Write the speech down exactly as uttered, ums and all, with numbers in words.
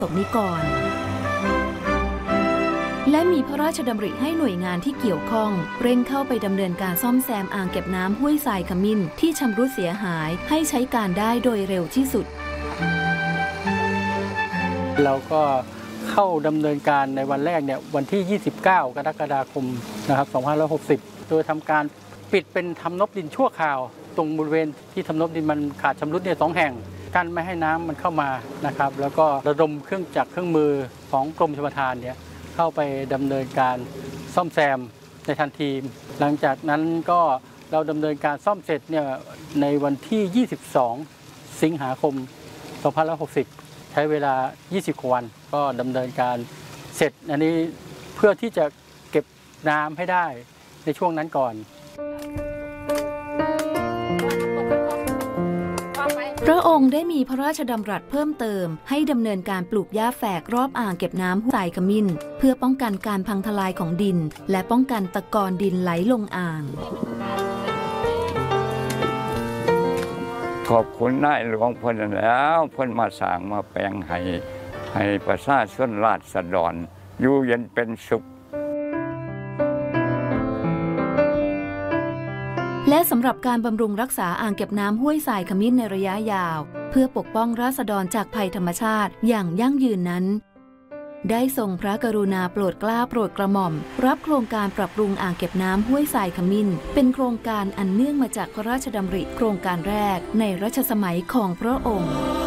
สนิกรและมีพระราชดำริให้หน่วยงานที่เกี่ยวข้องเร่งเข้าไปดำเนินการซ่อมแซมอ่างเก็บน้ำห้วยทรายขมิ้นที่ชำรุดเสียหายให้ใช้การได้โดยเร็วที่สุดเราก็เข้าดำเนินการในวันแรกเนี่ยวันที่ยี่สิบเก้ากรกฎาคมนะครับสองพันห้าร้อยหกสิบโดยทำการปิดเป็นทำนบดินชั่วคราวตรงบริเวณที่ทำนบดินมันขาดชำรุดเนี่ยสองแห่งกั้นไม่ให้น้ำมันเข้ามานะครับแล้วก็ระดมเครื่องจักรเครื่องมือของกรมชลประทานเนี่ยเข้าไปดำเนินการซ่อมแซมในทันทีหลังจากนั้นก็เราดำเนินการซ่อมเสร็จเนี่ยในวันที่ยี่สิบสองสิงหาคมสองพันห้าร้อยหกสิบใช้เวลายี่สิบกว่าวันก็ดำเนินการเสร็จอันนี้เพื่อที่จะเก็บน้ำให้ได้ในช่วงนั้นก่อนพระองค์ได้มีพระราชดำรัสเพิ่มเติมให้ดำเนินการปลูกหญ้าแฝกรอบอ่างเก็บน้ำห้วยทรายขมิ้นเพื่อป้องกันการพังทลายของดินและป้องกันตะกอนดินไหลลงอ่างขอบคุณนายหลวงเพิ่นแล้วเพิ่นมาสร้างมาแปลงให้ให้ประชาชนราษฎรอยู่เย็นเป็นสุขและสำหรับการบำรุงรักษาอ่างเก็บน้ำห้วยทรายขมิ้นในระยะยาวเพื่อปกป้องราษฎรจากภัยธรรมชาติอย่างยั่งยืนนั้นได้ทรงพระกรุณาโปรดเกล้าโปรดกระหม่อมรับโครงการปรับปรุงอ่างเก็บน้ำห้วยทรายขมิ้นเป็นโครงการอันเนื่องมาจากพระราชดำริโครงการแรกในรัชสมัยของพระองค์